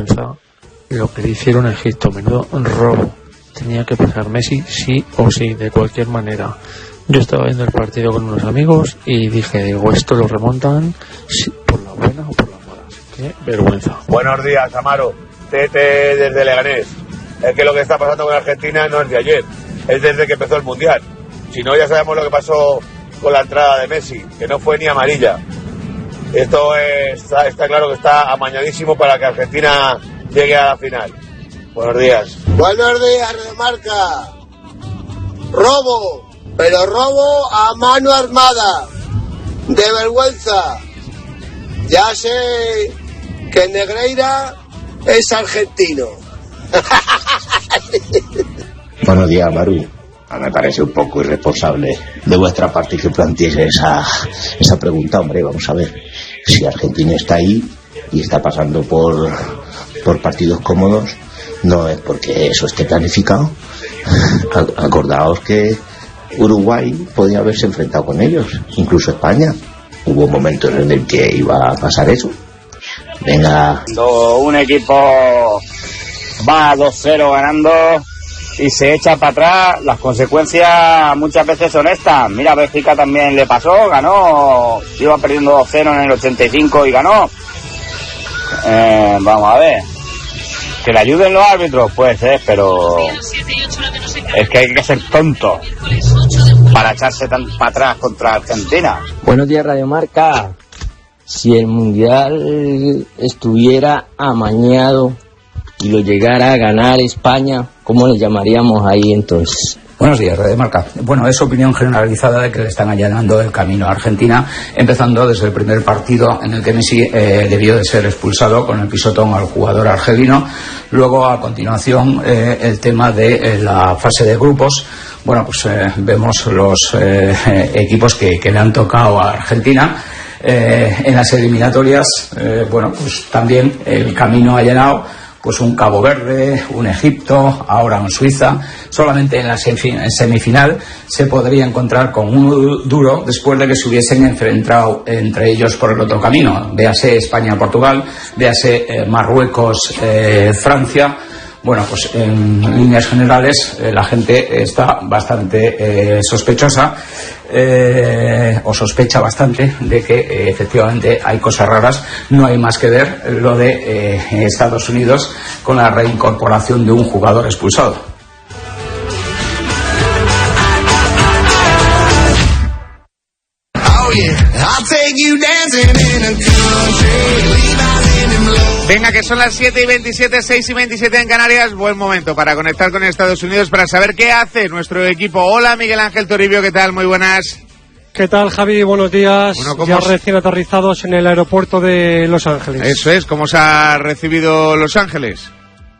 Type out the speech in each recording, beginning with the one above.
vergüenza lo que le hicieron a Egipto, menudo robo. Tenía que pasar Messi sí o sí, de cualquier manera. Yo estaba viendo el partido con unos amigos y dije, esto lo remontan sí, por la buena o por las malas. Qué vergüenza. Buenos días, Amaro. Tete desde Leganés. Es que lo que está pasando con Argentina no es de ayer, es desde que empezó el Mundial. Si no, ya sabemos lo que pasó con la entrada de Messi, que no fue ni amarilla. Esto está claro que está amañadísimo para que Argentina llegue a la final. Buenos días. Buenos días, Remarca. Robo, pero robo a mano armada. De vergüenza. Ya sé que Negreira es argentino. Buenos días, Maru. Me parece un poco irresponsable de vuestra parte que planteéis esa pregunta, hombre. Vamos a ver, si Argentina está ahí y está pasando por partidos cómodos, no es porque eso esté planificado. Acordaos que Uruguay podía haberse enfrentado con ellos, incluso España. Hubo momentos en el que iba a pasar eso. Venga. Cuando un equipo va 2-0 ganando y se echa para atrás, las consecuencias muchas veces son estas. Mira, Bélgica también le pasó, ganó, iba perdiendo 2-0 en el 85 y ganó. Vamos a ver, que le ayuden los árbitros, puede ser, pero es que hay que ser tonto para echarse tan para atrás contra Argentina. Buenos días, Radio Marca. Si el Mundial estuviera amañado y lo llegara a ganar España, ¿cómo le llamaríamos ahí entonces? Buenos días, Radio Marca. Bueno, es opinión generalizada de que le están allanando el camino a Argentina, empezando desde el primer partido en el que Messi debió de ser expulsado con el pisotón al jugador argelino. Luego, a continuación, el tema de la fase de grupos. Bueno, pues vemos los equipos que le han tocado a Argentina. En las eliminatorias, bueno, pues también el camino allanado, pues un Cabo Verde, un Egipto, ahora un Suiza. Solamente en la semifinal se podría encontrar con uno duro después de que se hubiesen enfrentado entre ellos por el otro camino. Véase España-Portugal, véase Marruecos-Francia. Bueno, pues en líneas generales la gente está bastante sospechosa o sospecha bastante de que efectivamente hay cosas raras. No hay más que ver lo de Estados Unidos con la reincorporación de un jugador expulsado. Venga, que son las 7:27, 6:27 en Canarias. Buen momento para conectar con Estados Unidos para saber qué hace nuestro equipo. Hola, Miguel Ángel Toribio, ¿qué tal? Muy buenas. ¿Qué tal, Javi? Buenos días. Bueno, ya recién aterrizados en el aeropuerto de Los Ángeles. Eso es, ¿cómo se ha recibido Los Ángeles?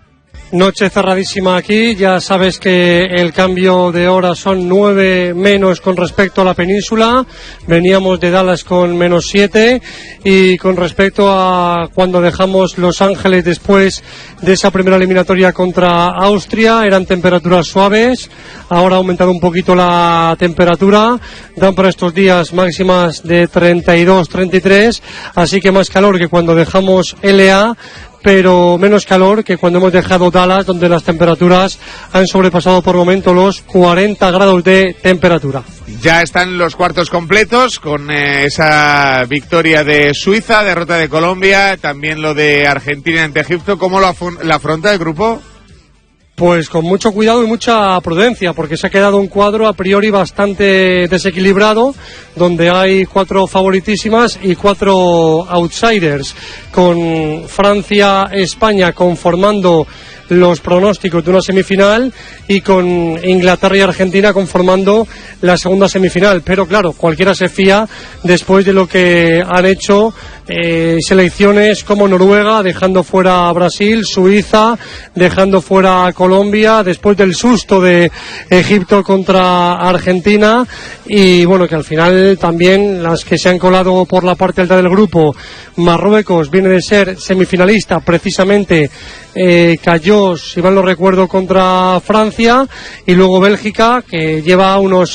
Noche cerradísima aquí, ya sabes que el cambio de hora son 9 menos con respecto a la península, veníamos de Dallas con -7 y con respecto a cuando dejamos Los Ángeles después de esa primera eliminatoria contra Austria, eran temperaturas suaves, ahora ha aumentado un poquito la temperatura, dan para estos días máximas de 32, 33, así que más calor que cuando dejamos LA, pero menos calor que cuando hemos dejado Dallas, donde las temperaturas han sobrepasado por momento los 40 grados de temperatura. Ya están los cuartos completos con esa victoria de Suiza, derrota de Colombia, también lo de Argentina ante Egipto. ¿Cómo lo afronta el grupo? Pues con mucho cuidado y mucha prudencia, porque se ha quedado un cuadro a priori bastante desequilibrado, donde hay 4 favoritísimas y 4 outsiders, con Francia, España conformando los pronósticos de una semifinal y con Inglaterra y Argentina conformando la segunda semifinal. Pero claro, cualquiera se fía después de lo que han hecho selecciones como Noruega, dejando fuera a Brasil, Suiza, dejando fuera a Colombia, después del susto de Egipto contra Argentina, y bueno, que al final también las que se han colado por la parte alta del grupo, Marruecos viene de ser semifinalista, precisamente cayó, si mal no recuerdo, contra Francia, y luego Bélgica, que lleva unos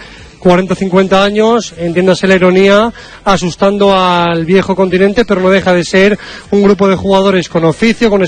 40-50 años, entiéndase la ironía, asustando al viejo continente, pero no deja de ser un grupo de jugadores con oficio, con